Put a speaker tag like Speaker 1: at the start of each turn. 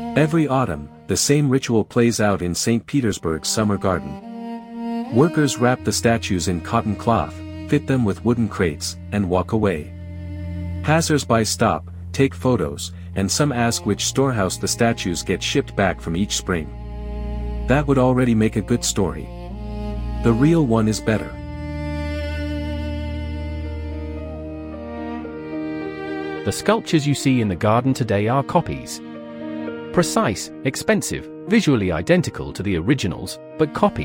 Speaker 1: Every autumn, the same ritual plays out in St. Petersburg's summer garden. Workers wrap the statues in cotton cloth, fit them with wooden crates, and walk away. Passers-by stop, take photos, and some ask which storehouse the statues get shipped back from each spring. That would already make a good story. The real one is better.
Speaker 2: The sculptures you see in the garden today are copies. Precise, expensive, visually identical to the originals, but copies.